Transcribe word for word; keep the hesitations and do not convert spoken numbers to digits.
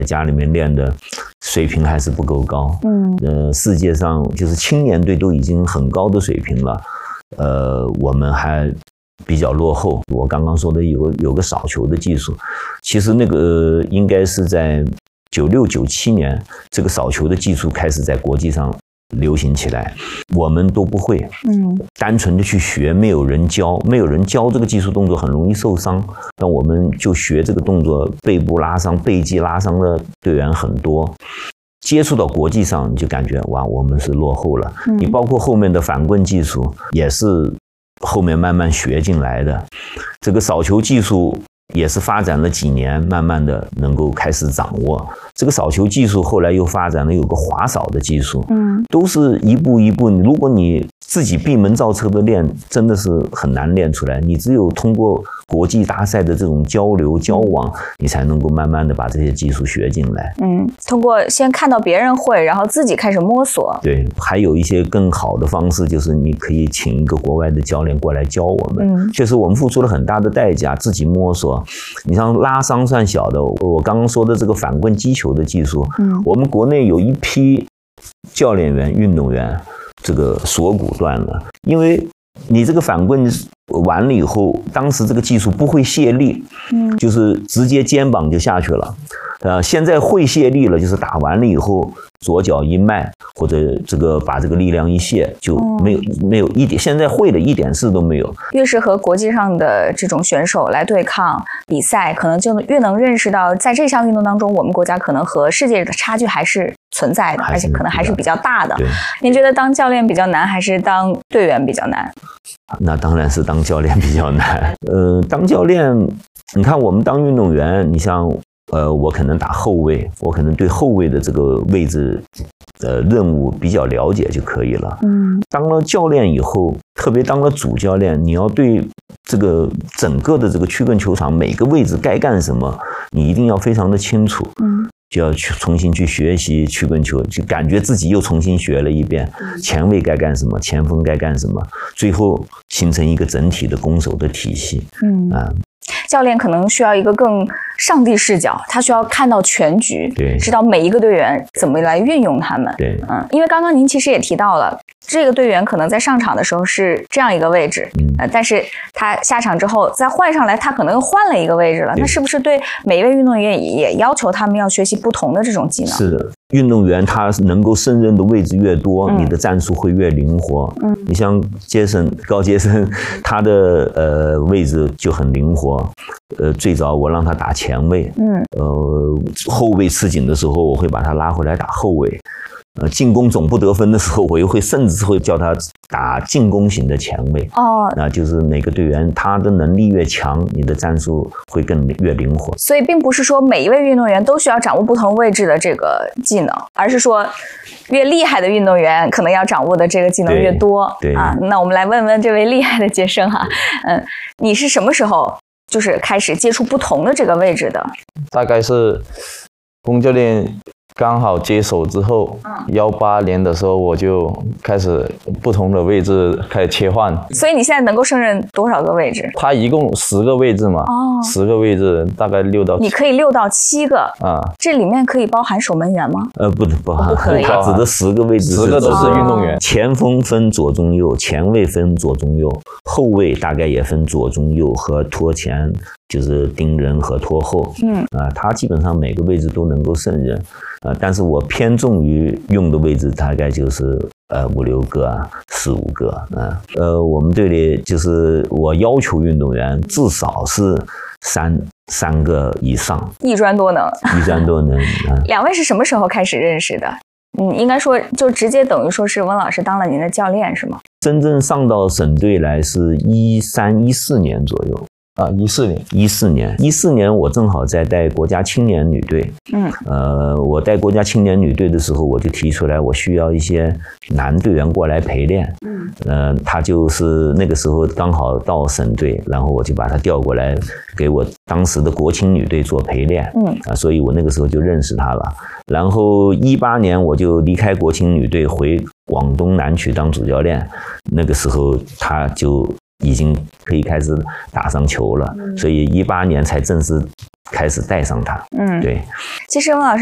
家里面练的水平还是不够高。嗯，呃，世界上就是青年队都已经很高的水平了，呃，我们还比较落后。我刚刚说的有有个扫球的技术，其实那个、呃、应该是在九六九七年，这个扫球的技术开始在国际上流行起来，我们都不会，嗯，单纯的去学，没有人教，没有人教这个技术动作很容易受伤。那我们就学这个动作，背部拉伤、背肌拉伤的队员很多。接触到国际上，你就感觉哇，我们是落后了。嗯、你包括后面的反棍技术，也是后面慢慢学进来的。这个扫球技术也是发展了几年，慢慢的能够开始掌握。这个扫球技术后来又发展了有个滑扫的技术，嗯，都是一步一步。如果你自己闭门造车的练，真的是很难练出来。你只有通过国际大赛的这种交流交往，你才能够慢慢的把这些技术学进来。嗯， 通过先看到别人会，然后自己开始摸索。 对，还有一些更好的方式，就是你可以请一个国外的教练过来教我们。嗯，确实我们付出了很大的代价，自己摸索。你像拉伤算小的，我刚刚说的这个反棍击球的技术，嗯，我们国内有一批教练员、运动员，这个锁骨断了，因为你这个反棍完了以后，当时这个技术不会卸力，嗯，就是直接肩膀就下去了。呃，现在会卸力了，就是打完了以后，左脚一迈或者这个把这个力量一卸，就没有、嗯、没有一点，现在会的一点事都没有。 越是和国际上的这种选手来对抗比赛，可能就越能认识到，在这项运动当中，我们国家可能和世界的差距还是存在的，而且可能还是比较大的。您觉得当教练比较难，还是当队员比较难？ 那当然是当教练比较难。呃，当教练，你看我们当运动员，你像。呃，我可能打后卫，我可能对后卫的这个位置，呃，任务比较了解就可以了。嗯，当了教练以后，特别当了主教练，你要对这个整个的这个曲棍球场每个位置该干什么，你一定要非常的清楚。嗯，就要去重新去学习曲棍球，就感觉自己又重新学了一遍，前卫该干什么，前锋该干什么，最后形成一个整体的攻守的体系。嗯啊。 教练可能需要一个更上帝视角，他需要看到全局， 对， 知道每一个队员怎么来运用他们。 对， 嗯，因为刚刚您其实也提到了，这个队员可能在上场的时候是这样一个位置，嗯，呃，但是他下场之后再换上来，他可能又换了一个位置了。那是不是对每一位运动员也要求他们要学习不同的这种技能？ 是的，运动员他能够胜任的位置越多，嗯、你的战术会越灵活。嗯，你像杰森高杰森，他的呃位置就很灵活。呃，最早我让他打前卫，嗯，呃，后卫吃紧的时候，我会把他拉回来打后卫。呃，进攻总不得分的时候，我又会甚至会叫他打进攻型的前卫。哦，那就是每个队员他的能力越强，你的战术会更越灵活。 所以并不是说每一位运动员都需要掌握不同位置的这个技能，而是说越厉害的运动员可能要掌握的这个技能越多。 对，对啊，那我们来问问这位厉害的杰生哈，嗯，你是什么时候就是开始接触不同的这个位置的？ 大概是龚教练刚好接手之后，幺八年的时候我就开始不同的位置开始切换。 所以你现在能够胜任多少个位置？ 他一共十个位置嘛，哦，十个位置大概六到七。 你可以六到七个啊？ 这里面可以包含守门员吗？ 呃，不不不可以。 他指的十个位置， 十个都是运动员。 前锋分左中右，前卫分左中右，后卫大概也分左中右和拖前，就是盯人和拖后。嗯啊，他基本上每个位置都能够胜任。呃，但是我偏重于用的位置大概就是呃五六个、啊、四五个啊。呃，我们队里就是我要求运动员至少是三三个以上， 一专多能， 一专多能。啊、 两位是什么时候开始认识的？嗯，应该说就直接等于说是温老师当了您的教练是吗？ 真正上到省队来是一三一四年左右。 啊，一四年， 一四年，一四年，我正好在带国家青年女队。嗯，呃，我带国家青年女队的时候，我就提出来，我需要一些男队员过来陪练。嗯，呃，他就是那个时候刚好到省队，然后我就把他调过来，给我当时的国青女队做陪练。嗯，啊，所以我那个时候就认识他了。然后一八年我就离开国青女队，回广东南区当主教练。那个时候他就已经可以开始打上球了，所以一八年才正式开始带上它。嗯，对。 其实温老师